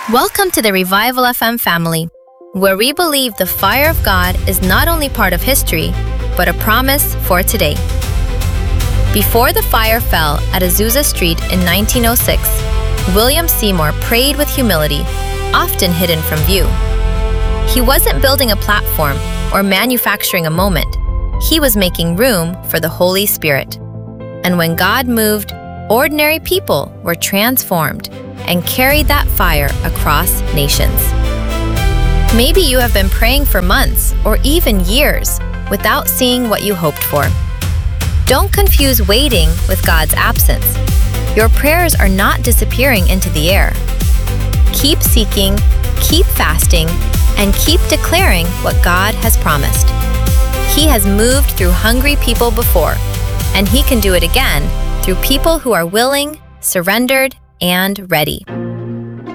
Welcome to the Revival FM family, where we believe the fire of God is not only part of history, but a promise for today. Before the fire fell at Azusa Street in 1906, William Seymour prayed with humility, often hidden from view. He wasn't building a platform or manufacturing a moment. He was making room for the Holy Spirit. And when God moved, ordinary people were transformed and carried that fire across nations. Maybe you have been praying for months or even years without seeing what you hoped for. Don't confuse waiting with God's absence. Your prayers are not disappearing into the air. Keep seeking, keep fasting, and keep declaring what God has promised. He has moved through hungry people before, and He can do it again through people who are willing, surrendered, and ready.